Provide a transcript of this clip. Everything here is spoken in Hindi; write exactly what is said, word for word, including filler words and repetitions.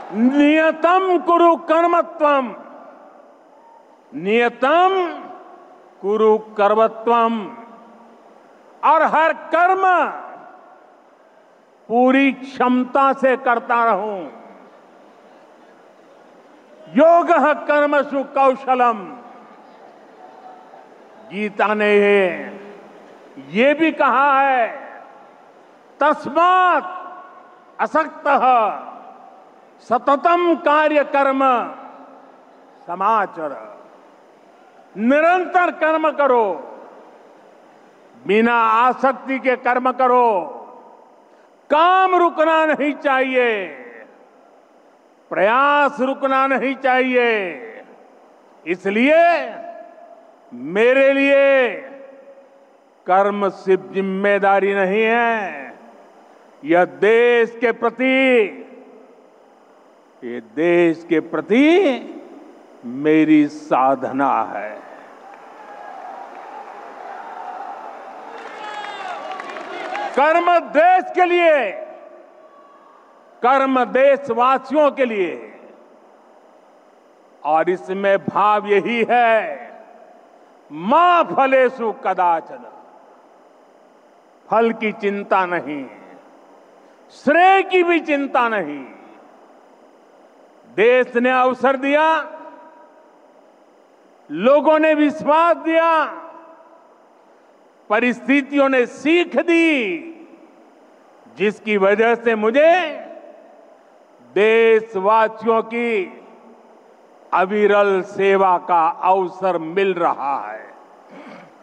नियतम कुरु कर्मत्वम, नियतम कुरु कर्मत्वम, और हर कर्म पूरी क्षमता से करता रहूं। योगः कर्मसु कौशलम, गीता ने ये भी कहा है, तस्मात् असक्तः सततम कार्य कर्म समाचर। निरंतर कर्म करो, बिना आसक्ति के कर्म करो, काम रुकना नहीं चाहिए, प्रयास रुकना नहीं चाहिए। इसलिए मेरे लिए कर्म सिर्फ जिम्मेदारी नहीं है, यह देश के प्रति ये देश के प्रति मेरी साधना है। कर्म देश के लिए, कर्म देशवासियों के लिए, और इसमें भाव यही है, मां फलेषु कदाचन, फल की चिंता नहीं, श्रेय की भी चिंता नहीं। देश ने अवसर दिया, लोगों ने विश्वास दिया, परिस्थितियों ने सीख दी, जिसकी वजह से मुझे देशवासियों की अविरल सेवा का अवसर मिल रहा है।